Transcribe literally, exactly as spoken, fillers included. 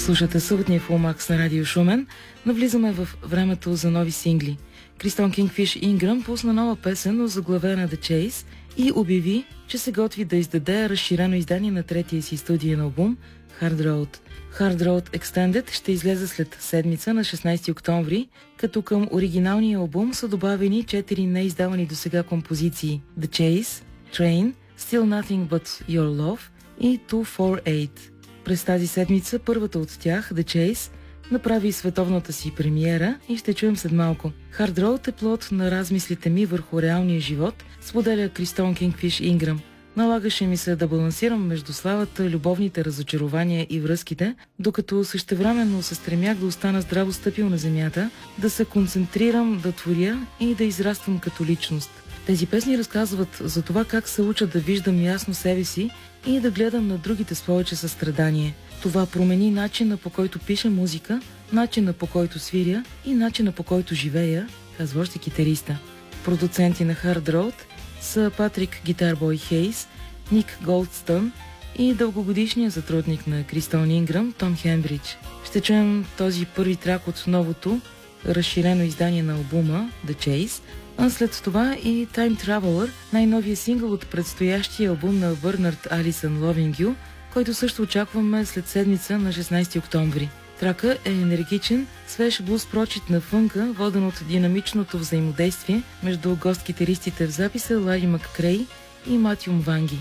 Слушате съботния Фулмакс на Радио Шумен. Навлизаме в времето за нови сингли. Кристон Кингфиш Инграм пусна нова песен, озаглавена The Chase, и обяви, че се готви да издаде разширено издание на третия си студиен албум Hard Road. Hard Road Extended ще излезе след седмица на шестнайсети октомври, като към оригиналния албум са добавени четири неиздавани досега композиции: The Chase, Train, Still Nothing But Your Love и two four eight. През тази седмица първата от тях, The Chase, направи световната си премиера и ще чуем след малко. Hard Road е плод на размислите ми върху реалния живот, споделя Кристон Кингфиш Инграм. Налагаше ми се да балансирам между славата, любовните разочарования и връзките, докато същевременно се стремях да остана здраво стъпил на земята, да се концентрирам, да творя и да израствам като личност. Тези песни разказват за това как се уча да виждам ясно себе си и да гледам на другите с повече състрадание. Това промени начина, по който пиша музика, начина, по който свиря и начина, по който живея, казва още китариста. Продуценти на Hard Road са Патрик Гитарбой Хейс, Ник Голдстън и дългогодишният сътрудник на Кристон Инграм, Том Хембридж. Ще чуем този първи трак от новото разширено издание на албума The Chase, а след това и Time Traveler, най-новия сингъл от предстоящия албум на Бърнард Алисън Loving You, който също очакваме след седмица на шестнайсети октомври. Трака е енергичен, свеж блуз прочит на фънка, воден от динамичното взаимодействие между гост-китаристите в записа Лари Маккрей и Матю Мванги.